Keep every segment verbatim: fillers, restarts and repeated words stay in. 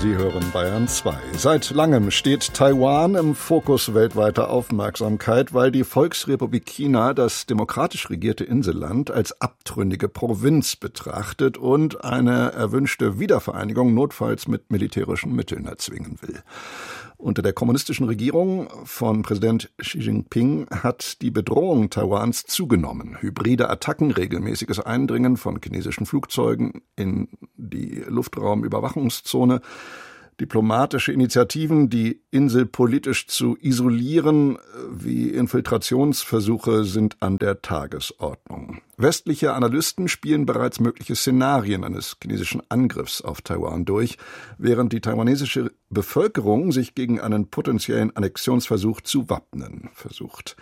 Sie hören Bayern zwei. Seit langem steht Taiwan im Fokus weltweiter Aufmerksamkeit, weil die Volksrepublik China das demokratisch regierte Inselland als abtrünnige Provinz betrachtet und eine erwünschte Wiedervereinigung notfalls mit militärischen Mitteln erzwingen will. Unter der kommunistischen Regierung von Präsident Xi Jinping hat die Bedrohung Taiwans zugenommen. Hybride Attacken, regelmäßiges Eindringen von chinesischen Flugzeugen in die Luftraumüberwachungszone, diplomatische Initiativen, die Insel politisch zu isolieren, wie Infiltrationsversuche sind an der Tagesordnung. Westliche Analysten spielen bereits mögliche Szenarien eines chinesischen Angriffs auf Taiwan durch, während die taiwanesische Bevölkerung sich gegen einen potenziellen Annexionsversuch zu wappnen versucht.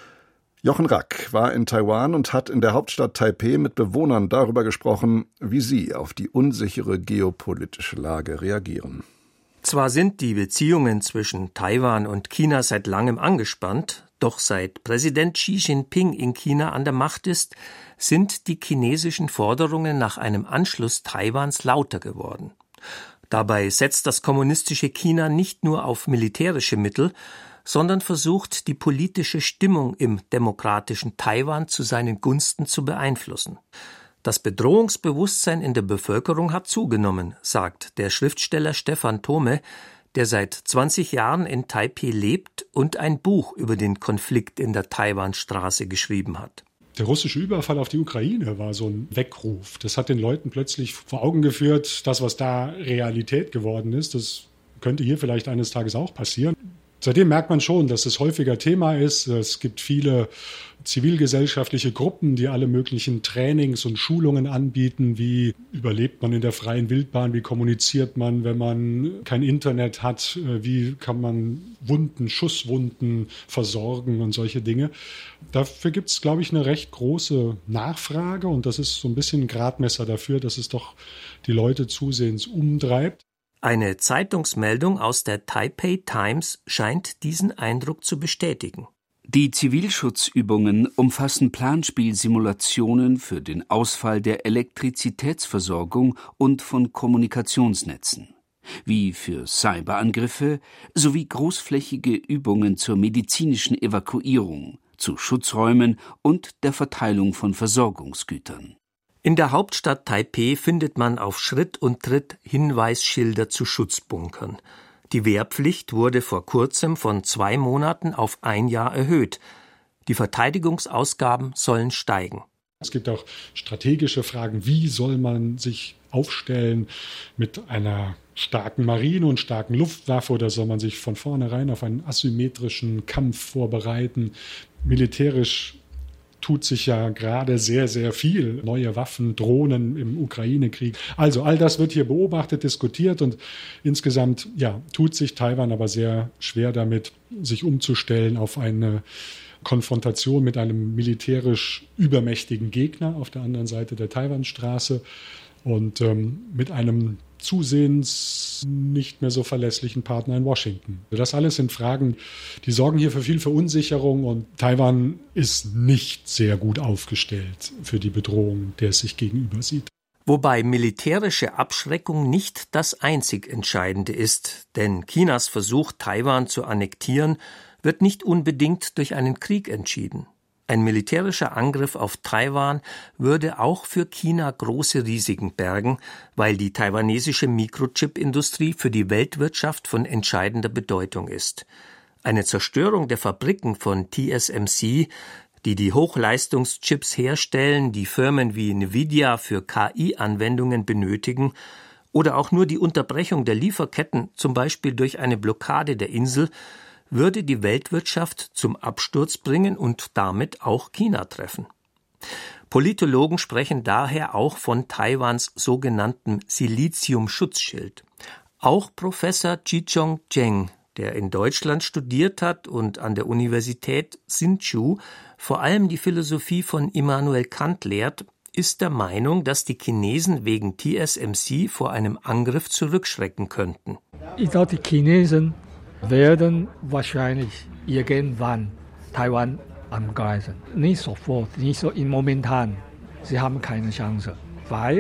Jochen Rack war in Taiwan und hat in der Hauptstadt Taipeh mit Bewohnern darüber gesprochen, wie sie auf die unsichere geopolitische Lage reagieren. Zwar sind die Beziehungen zwischen Taiwan und China seit langem angespannt, doch seit Präsident Xi Jinping in China an der Macht ist, sind die chinesischen Forderungen nach einem Anschluss Taiwans lauter geworden. Dabei setzt das kommunistische China nicht nur auf militärische Mittel, sondern versucht, die politische Stimmung im demokratischen Taiwan zu seinen Gunsten zu beeinflussen. Das Bedrohungsbewusstsein in der Bevölkerung hat zugenommen, sagt der Schriftsteller Stefan Thome, der seit zwanzig Jahren in Taipeh lebt und ein Buch über den Konflikt in der Taiwanstraße geschrieben hat. Der russische Überfall auf die Ukraine war so ein Weckruf. Das hat den Leuten plötzlich vor Augen geführt, das, was da Realität geworden ist, das könnte hier vielleicht eines Tages auch passieren. Seitdem merkt man schon, dass es häufiger Thema ist. Es gibt viele zivilgesellschaftliche Gruppen, die alle möglichen Trainings und Schulungen anbieten. Wie überlebt man in der freien Wildbahn? Wie kommuniziert man, wenn man kein Internet hat? Wie kann man Wunden, Schusswunden versorgen und solche Dinge? Dafür gibt es, glaube ich, eine recht große Nachfrage. Und das ist so ein bisschen ein Gradmesser dafür, dass es doch die Leute zusehends umtreibt. Eine Zeitungsmeldung aus der Taipei Times scheint diesen Eindruck zu bestätigen. Die Zivilschutzübungen umfassen Planspielsimulationen für den Ausfall der Elektrizitätsversorgung und von Kommunikationsnetzen, wie für Cyberangriffe sowie großflächige Übungen zur medizinischen Evakuierung, zu Schutzräumen und der Verteilung von Versorgungsgütern. In der Hauptstadt Taipeh findet man auf Schritt und Tritt Hinweisschilder zu Schutzbunkern. Die Wehrpflicht wurde vor kurzem von zwei Monaten auf ein Jahr erhöht. Die Verteidigungsausgaben sollen steigen. Es gibt auch strategische Fragen, wie soll man sich aufstellen mit einer starken Marine und starken Luftwaffe oder soll man sich von vornherein auf einen asymmetrischen Kampf vorbereiten? Militärisch tut sich ja gerade sehr, sehr viel. Neue Waffen, Drohnen im Ukraine-Krieg. Also all das wird hier beobachtet, diskutiert und insgesamt ja, tut sich Taiwan aber sehr schwer damit, sich umzustellen auf eine Konfrontation mit einem militärisch übermächtigen Gegner auf der anderen Seite der Taiwanstraße und ähm, mit einem zusehends nicht mehr so verlässlichen Partner in Washington. Das alles sind Fragen, die sorgen hier für viel Verunsicherung und Taiwan ist nicht sehr gut aufgestellt für die Bedrohung, der es sich gegenüber sieht. Wobei militärische Abschreckung nicht das einzig Entscheidende ist, denn Chinas Versuch, Taiwan zu annektieren, wird nicht unbedingt durch einen Krieg entschieden. Ein militärischer Angriff auf Taiwan würde auch für China große Risiken bergen, weil die taiwanesische Mikrochip-Industrie für die Weltwirtschaft von entscheidender Bedeutung ist. Eine Zerstörung der Fabriken von T S M C, die die Hochleistungschips herstellen, die Firmen wie Nvidia für K I-Anwendungen benötigen, oder auch nur die Unterbrechung der Lieferketten, zum Beispiel durch eine Blockade der Insel, würde die Weltwirtschaft zum Absturz bringen und damit auch China treffen. Politologen sprechen daher auch von Taiwans sogenanntem Silizium-Schutzschild. Auch Professor Chi-Chong Cheng, der in Deutschland studiert hat und an der Universität Hsinchu vor allem die Philosophie von Immanuel Kant lehrt, ist der Meinung, dass die Chinesen wegen T S M C vor einem Angriff zurückschrecken könnten. Ich glaube, die Chinesen werden wahrscheinlich irgendwann Taiwan angreifen. Nicht sofort, nicht so im Momentan. Sie haben keine Chance, weil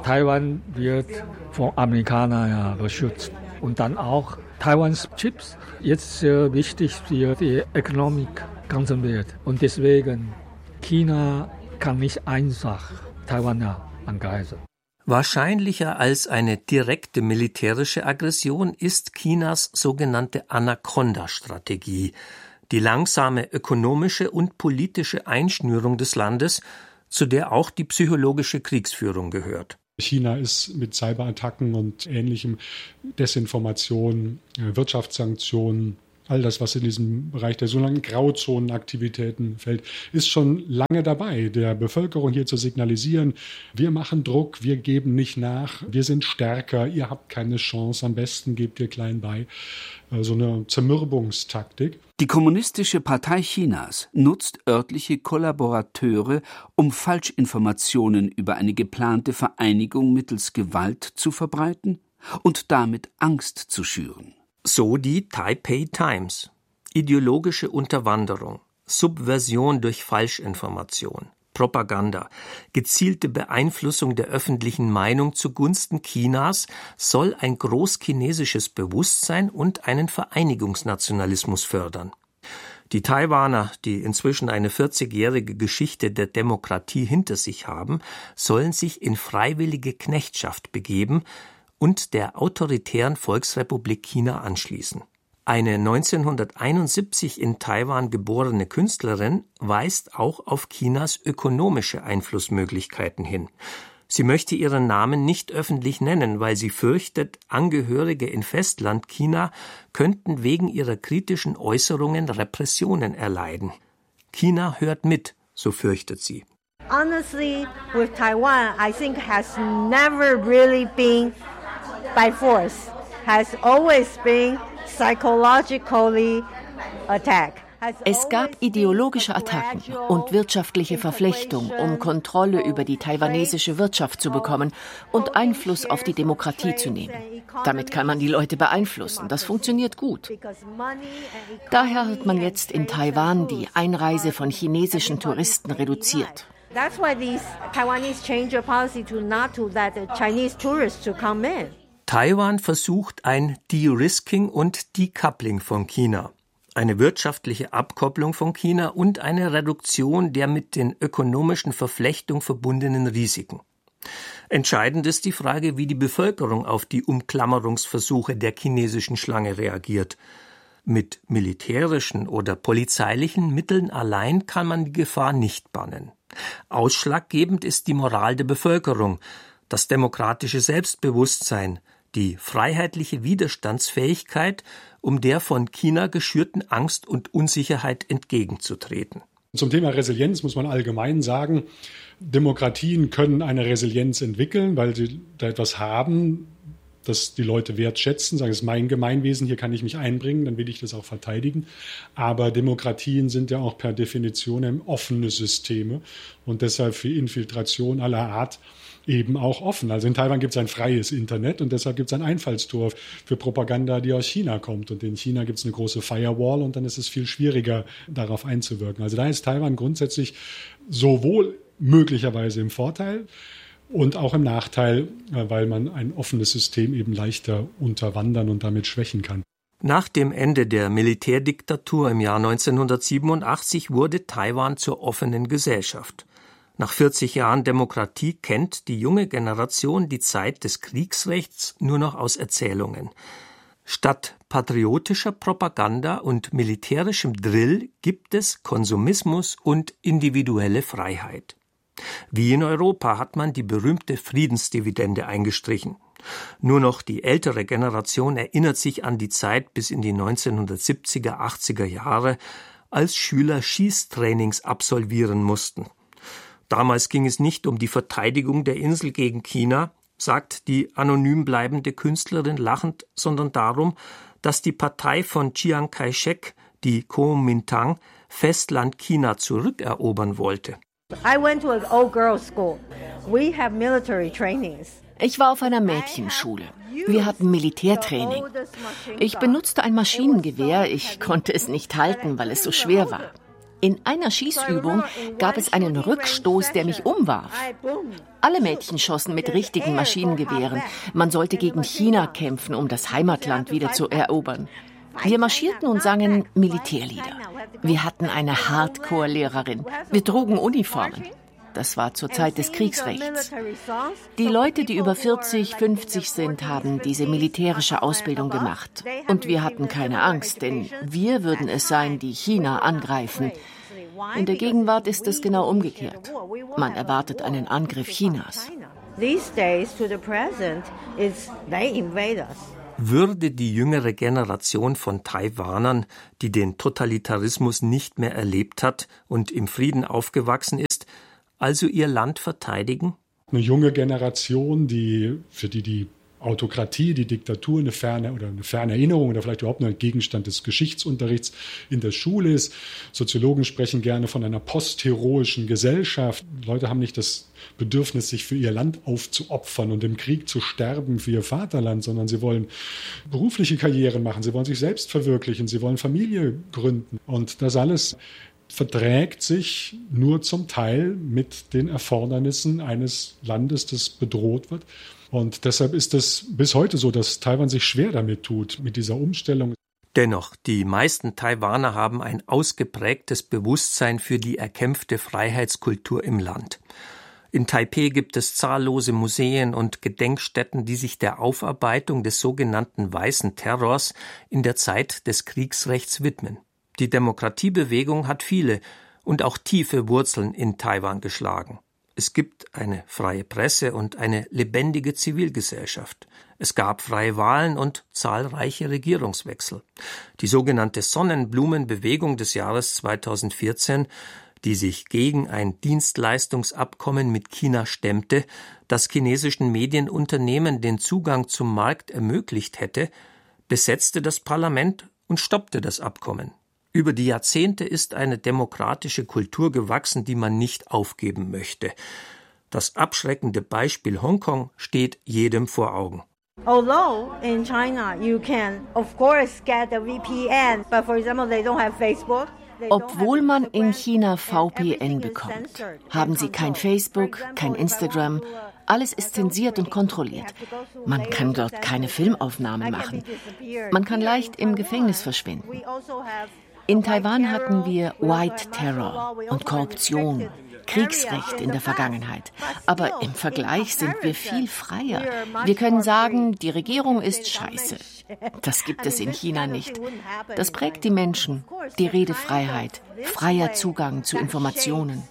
Taiwan wird von Amerikanern ja beschützt. Und dann auch Taiwans Chips jetzt sehr wichtig für die Ökonomik ganzen Welt. Und deswegen China kann nicht einfach Taiwan angreifen. Wahrscheinlicher als eine direkte militärische Aggression ist Chinas sogenannte Anaconda-Strategie, die langsame ökonomische und politische Einschnürung des Landes, zu der auch die psychologische Kriegsführung gehört. China ist mit Cyberattacken und ähnlichem, Desinformation, Wirtschaftssanktionen, all das, was in diesem Bereich der sogenannten Grauzonenaktivitäten fällt, ist schon lange dabei, der Bevölkerung hier zu signalisieren, wir machen Druck, wir geben nicht nach, wir sind stärker, ihr habt keine Chance, am besten gebt ihr klein bei. So eine Zermürbungstaktik. Die Kommunistische Partei Chinas nutzt örtliche Kollaborateure, um Falschinformationen über eine geplante Vereinigung mittels Gewalt zu verbreiten und damit Angst zu schüren. So die Taipei Times. Ideologische Unterwanderung, Subversion durch Falschinformation, Propaganda, gezielte Beeinflussung der öffentlichen Meinung zugunsten Chinas soll ein großchinesisches Bewusstsein und einen Vereinigungsnationalismus fördern. Die Taiwaner, die inzwischen eine vierzigjährige Geschichte der Demokratie hinter sich haben, sollen sich in freiwillige Knechtschaft begeben und der autoritären Volksrepublik China anschließen. Eine neunzehnhunderteinundsiebzig in Taiwan geborene Künstlerin weist auch auf Chinas ökonomische Einflussmöglichkeiten hin. Sie möchte ihren Namen nicht öffentlich nennen, weil sie fürchtet, Angehörige in Festlandchina könnten wegen ihrer kritischen Äußerungen Repressionen erleiden. China hört mit, so fürchtet sie. Honestly, with Taiwan, I think has never really been by force, has always been psychologically attacked. Es gab ideologische Attacken und wirtschaftliche Verflechtung, um Kontrolle über die taiwanesische Wirtschaft zu bekommen und Einfluss auf die Demokratie zu nehmen. Damit kann man die Leute beeinflussen. Das funktioniert gut. Daher hat man jetzt in Taiwan die Einreise von chinesischen Touristen reduziert. That's why these Taiwanese change their policy to not to let the Chinese tourists to come in. Taiwan versucht ein De-Risking und Decoupling von China. Eine wirtschaftliche Abkopplung von China und eine Reduktion der mit den ökonomischen Verflechtungen verbundenen Risiken. Entscheidend ist die Frage, wie die Bevölkerung auf die Umklammerungsversuche der chinesischen Schlange reagiert. Mit militärischen oder polizeilichen Mitteln allein kann man die Gefahr nicht bannen. Ausschlaggebend ist die Moral der Bevölkerung, das demokratische Selbstbewusstsein, die freiheitliche Widerstandsfähigkeit, um der von China geschürten Angst und Unsicherheit entgegenzutreten. Zum Thema Resilienz muss man allgemein sagen, Demokratien können eine Resilienz entwickeln, weil sie da etwas haben, das die Leute wertschätzen, sagen, es ist mein Gemeinwesen, hier kann ich mich einbringen, dann will ich das auch verteidigen. Aber Demokratien sind ja auch per Definition offene Systeme und deshalb für Infiltration aller Art eben auch offen. Also in Taiwan gibt es ein freies Internet und deshalb gibt es ein Einfallstor für Propaganda, die aus China kommt. Und in China gibt es eine große Firewall und dann ist es viel schwieriger, darauf einzuwirken. Also da ist Taiwan grundsätzlich sowohl möglicherweise im Vorteil und auch im Nachteil, weil man ein offenes System eben leichter unterwandern und damit schwächen kann. Nach dem Ende der Militärdiktatur im Jahr neunzehnhundertsiebenundachtzig wurde Taiwan zur offenen Gesellschaft. Nach vierzig Jahren Demokratie kennt die junge Generation die Zeit des Kriegsrechts nur noch aus Erzählungen. Statt patriotischer Propaganda und militärischem Drill gibt es Konsumismus und individuelle Freiheit. Wie in Europa hat man die berühmte Friedensdividende eingestrichen. Nur noch die ältere Generation erinnert sich an die Zeit bis in die neunzehnhundertsiebziger, achtziger Jahre, als Schüler Schießtrainings absolvieren mussten. Damals ging es nicht um die Verteidigung der Insel gegen China, sagt die anonym bleibende Künstlerin lachend, sondern darum, dass die Partei von Chiang Kai-shek, die Kuomintang, Festland China zurückerobern wollte. I went to an old girls' school. We have military trainings. Ich war auf einer Mädchenschule. Wir hatten Militärtraining. Ich benutzte ein Maschinengewehr. Ich konnte es nicht halten, weil es so schwer war. In einer Schießübung gab es einen Rückstoß, der mich umwarf. Alle Mädchen schossen mit richtigen Maschinengewehren. Man sollte gegen China kämpfen, um das Heimatland wieder zu erobern. Wir marschierten und sangen Militärlieder. Wir hatten eine Hardcore-Lehrerin. Wir trugen Uniformen. Das war zur Zeit des Kriegsrechts. Die Leute, die über vierzig, fünfzig sind, haben diese militärische Ausbildung gemacht. Und wir hatten keine Angst, denn wir würden es sein, die China angreifen. In der Gegenwart ist es genau umgekehrt. Man erwartet einen Angriff Chinas. Würde die jüngere Generation von Taiwanern, die den Totalitarismus nicht mehr erlebt hat und im Frieden aufgewachsen ist, also ihr Land verteidigen? Eine junge Generation, die, für die die Autokratie, die Diktatur eine ferne oder eine ferne Erinnerung oder vielleicht überhaupt nur ein Gegenstand des Geschichtsunterrichts in der Schule ist. Soziologen sprechen gerne von einer postheroischen Gesellschaft. Leute haben nicht das Bedürfnis, sich für ihr Land aufzuopfern und im Krieg zu sterben für ihr Vaterland, sondern sie wollen berufliche Karrieren machen, sie wollen sich selbst verwirklichen, sie wollen Familie gründen. Und das alles verträgt sich nur zum Teil mit den Erfordernissen eines Landes, das bedroht wird. Und deshalb ist es bis heute so, dass Taiwan sich schwer damit tut, mit dieser Umstellung. Dennoch, die meisten Taiwaner haben ein ausgeprägtes Bewusstsein für die erkämpfte Freiheitskultur im Land. In Taipeh gibt es zahllose Museen und Gedenkstätten, die sich der Aufarbeitung des sogenannten Weißen Terrors in der Zeit des Kriegsrechts widmen. Die Demokratiebewegung hat viele und auch tiefe Wurzeln in Taiwan geschlagen. Es gibt eine freie Presse und eine lebendige Zivilgesellschaft. Es gab freie Wahlen und zahlreiche Regierungswechsel. Die sogenannte Sonnenblumenbewegung des Jahres zweitausendvierzehn, die sich gegen ein Dienstleistungsabkommen mit China stemmte, das chinesischen Medienunternehmen den Zugang zum Markt ermöglicht hätte, besetzte das Parlament und stoppte das Abkommen. Über die Jahrzehnte ist eine demokratische Kultur gewachsen, die man nicht aufgeben möchte. Das abschreckende Beispiel Hongkong steht jedem vor Augen. Although in China you can of course get a V P N, but for example they don't have Facebook. Obwohl man in China V P N bekommt, haben sie kein Facebook, kein Instagram. Alles ist zensiert und kontrolliert. Man kann dort keine Filmaufnahmen machen. Man kann leicht im Gefängnis verschwinden. In Taiwan hatten wir White Terror und Korruption, Kriegsrecht in der Vergangenheit. Aber im Vergleich sind wir viel freier. Wir können sagen, die Regierung ist scheiße. Das gibt es in China nicht. Das prägt die Menschen, die Redefreiheit, freier Zugang zu Informationen.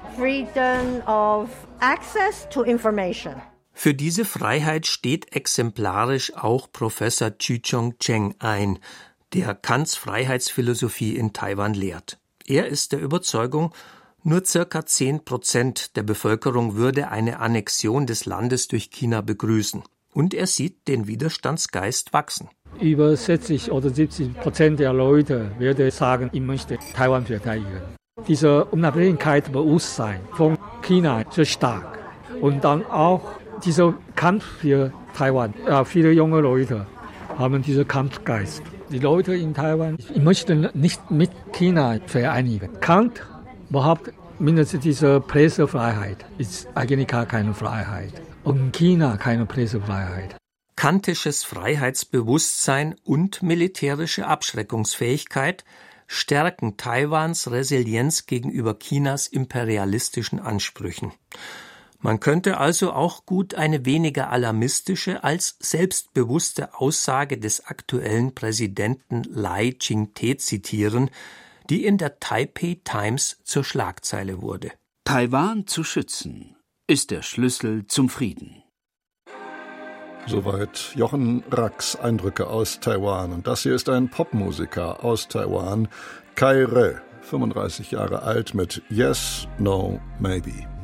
Für diese Freiheit steht exemplarisch auch Professor Chi-Chong Cheng ein, der Kants Freiheitsphilosophie in Taiwan lehrt. Er ist der Überzeugung, nur circa zehn Prozent der Bevölkerung würde eine Annexion des Landes durch China begrüßen. Und er sieht den Widerstandsgeist wachsen. Über sechzig oder siebzig Prozent der Leute würde sagen, ich möchte Taiwan verteidigen. Diese Unabhängigkeitsbewusstsein von China ist sehr stark. Und dann auch dieser Kampf für Taiwan. Ja, viele junge Leute haben diesen Kampfgeist. Die Leute in Taiwan möchten nicht mit China vereinigen. Kant behauptet, mindestens diese Pressefreiheit ist eigentlich gar keine Freiheit. Und China keine Pressefreiheit. Kantisches Freiheitsbewusstsein und militärische Abschreckungsfähigkeit stärken Taiwans Resilienz gegenüber Chinas imperialistischen Ansprüchen. Man könnte also auch gut eine weniger alarmistische als selbstbewusste Aussage des aktuellen Präsidenten Lai Ching-te zitieren, die in der Taipei Times zur Schlagzeile wurde. Taiwan zu schützen ist der Schlüssel zum Frieden. Soweit Jochen Racks Eindrücke aus Taiwan. Und das hier ist ein Popmusiker aus Taiwan, Kai Re, fünfunddreißig Jahre alt, mit Yes, No, Maybe.